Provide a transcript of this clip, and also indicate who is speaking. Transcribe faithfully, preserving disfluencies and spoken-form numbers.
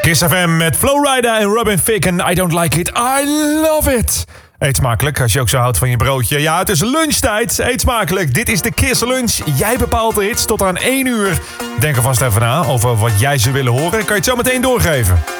Speaker 1: Kiss F M met Flowrider en Robin Thicke en I Don't Like It, I Love It. Eet smakelijk als je ook zo houdt van je broodje. Ja, het is lunchtijd. Eet smakelijk. Dit is de Kiss Lunch. Jij bepaalt de hits tot aan één uur. Denk er vast even na over wat jij ze willen horen. Kan je het zo meteen doorgeven.